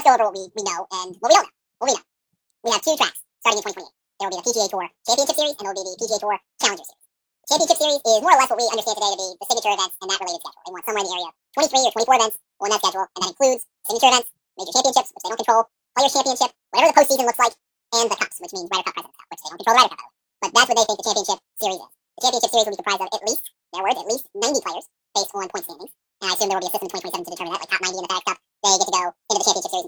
let's go over what we know and what we don't know. What we know. We have two tracks starting in 2028. There will be the PGA Tour Championship Series, and there will be the PGA Tour Challenger Series. The Championship Series is more or less what we understand today to be the signature events and that related schedule. They want somewhere in the area of 23 or 24 events on that schedule, and that includes signature events, major championships, which they don't control, Players' Championship, whatever the postseason looks like, and the Cups, which means Ryder Cup, President's Cup, which they don't control the Ryder Cup, but that's what they think the Championship Series is. The Championship Series will be comprised of at least, their word, at least 90 players based on point standings, and I assume there will be a system in 2027 to determine that, like top 90 in the FedEx Cup, they get to go into the Championship Series